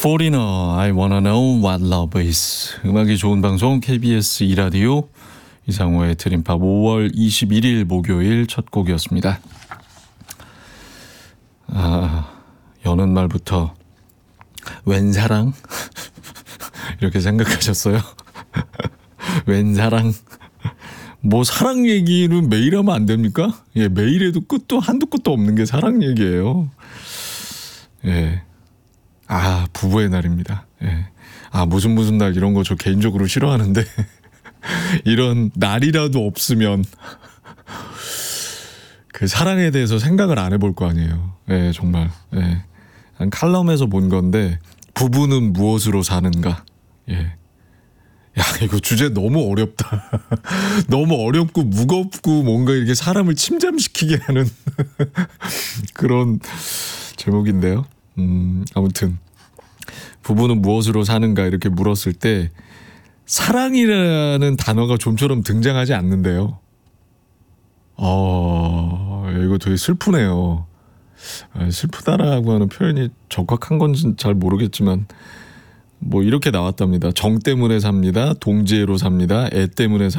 Foreigner, I wanna know what love is. 음악이 좋은 방송 KBS 2라디오 이상호의 드림팝 5월 21일 목요일 첫 곡이었습니다. 여는 말부터 웬 사랑? 이렇게 생각하셨어요? 웬 사랑? 뭐 사랑 얘기는 매일 하면 안 됩니까? 예, 매일 해도 끝도 한도 끝도 없는 게 사랑 얘기예요. 예. 부부의 날입니다. 예. 무슨 날 이런 거 저 개인적으로 싫어하는데 이런 날이라도 없으면 그 사랑에 대해서 생각을 안 해볼 거 아니에요. 예, 정말. 예. 한 칼럼에서 본 건데 부부는 무엇으로 사는가? 예. 이거 주제 너무 어렵다. 너무 어렵고 무겁고 뭔가 이렇게 사람을 침잠시키게 하는 그런 제목인데요. 아무튼 부부는 무엇으로 사는가 이렇게 물었을 때 사랑이라는 단어가 좀처럼 등장하지 않는데요. 이거 되게 슬프네요. 슬프다라고 하는 표현이 적확한 건지 잘 모르겠지만 뭐 이렇게 나왔답니다. 정 때문에 삽니다. 동지애로 삽니다. 애 때문에 삽니다.